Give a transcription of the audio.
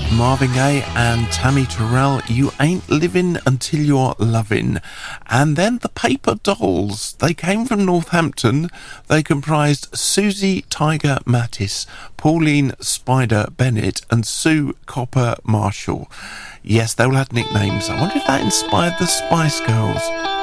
Marvin Gaye and Tammy Terrell, You Ain't Living Until You're Loving. And then the Paper Dolls. They came from Northampton. They comprised Susie Tiger Mattis, Pauline Spider Bennett and Sue Copper Marshall. Yes, they all had nicknames. I wonder if that inspired the Spice Girls.